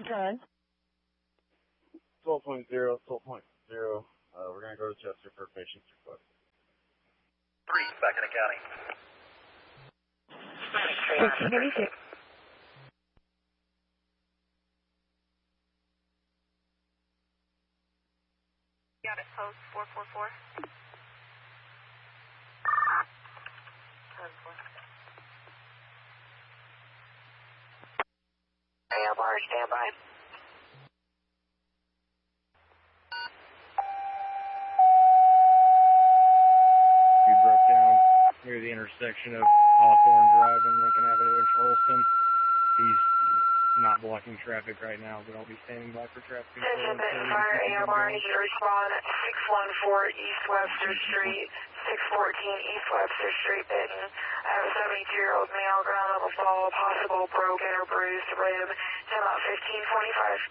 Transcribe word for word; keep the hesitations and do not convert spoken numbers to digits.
Good. twelve point zero, twelve point zero. Uh, we're going to go to Chester for patient's request. Three, back in the county. six thirty-six. Got it, post four four four. A L R, standby. We broke down near the intersection of Hawthorne Drive and Lincoln Avenue in Charleston. He's not blocking traffic right now, but I'll be standing by for traffic control. Attention, Fire A M R, need you to respond at six one four East Webster Street, six fourteen East Webster Street, Benton. I have a seventy-two-year-old male, ground level fall, possible broken or bruised rib, ten about fifteen twenty-five.